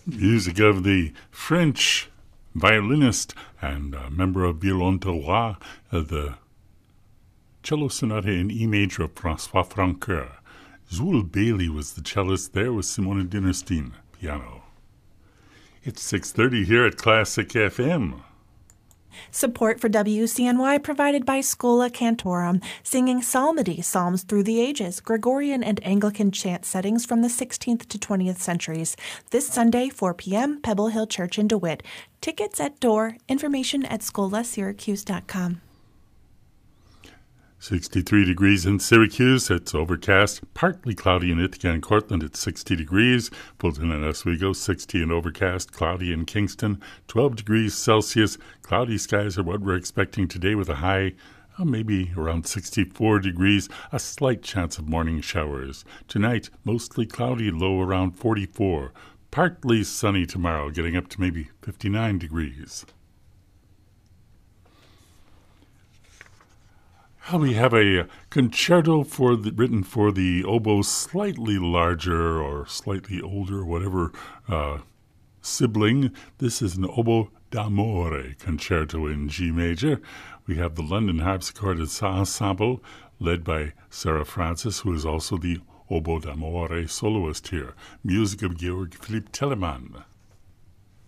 Music of the French violinist and member of Violon-to Roi, the cello sonata in E major of François Francoeur. Zul Bailey was the cellist there with Simone Dinnerstein, piano. It's 6:30 here at Classic FM. Support for WCNY provided by Schola Cantorum, singing psalmody, psalms through the ages, Gregorian and Anglican chant settings from the 16th to 20th centuries. This Sunday, 4 p.m., Pebble Hill Church in DeWitt. Tickets at door. Information at scholasyracuse.com. 63 degrees in Syracuse. It's overcast, partly cloudy in Ithaca and Cortland. It's 60 degrees. Fulton and Oswego, 60 and overcast, cloudy in Kingston, 12 degrees Celsius. Cloudy skies are what we're expecting today with a high maybe around 64 degrees, a slight chance of morning showers. Tonight, mostly cloudy, low around 44. Partly sunny tomorrow, getting up to maybe 59 degrees. We have a concerto written for the oboe slightly larger or slightly older, whatever sibling. This is an oboe d'amore concerto in G major. We have the London Harpsichord Ensemble, led by Sarah Francis, who is also the oboe d'amore soloist here. Music of Georg Philipp Telemann.